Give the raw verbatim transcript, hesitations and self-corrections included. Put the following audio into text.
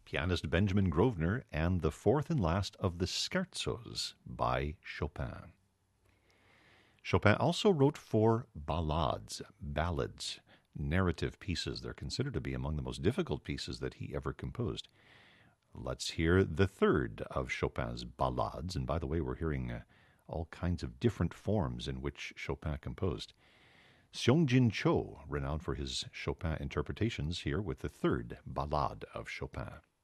pianist Benjamin Grosvenor, and the fourth and last of the scherzos by Chopin. Chopin also wrote four ballades, ballads, narrative pieces. They're considered to be among the most difficult pieces that he ever composed. Let's hear the third of Chopin's ballades. And by the way, we're hearing uh, all kinds of different forms in which Chopin composed. Seongjin Cho, renowned for his Chopin interpretations, here with the third ballade of Chopin.